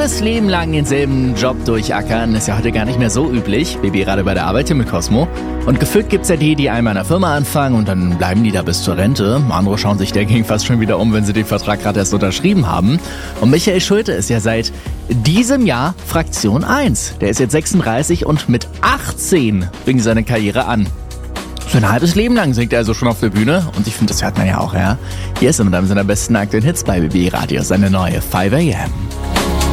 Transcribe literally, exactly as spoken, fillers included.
halbes Leben lang denselben Job durchackern ist ja heute gar nicht mehr so üblich. B B Radio bei der Arbeit hier mit Cosmo. Und gefühlt gibt's ja die, die einmal in einer Firma anfangen und dann bleiben die da bis zur Rente. Andere schauen sich dagegen fast schon wieder um, wenn sie den Vertrag gerade erst unterschrieben haben. Und Michael Schulte ist ja seit diesem Jahr Fraktion eins. Der ist jetzt sechsunddreißig und mit achtzehn fing seine Karriere an. So ein halbes Leben lang singt er also schon auf der Bühne. Und ich finde, das hört man ja auch, ja. Hier ist er mit einem seiner besten aktuellen Hits bei B B Radio, seine neue five a m.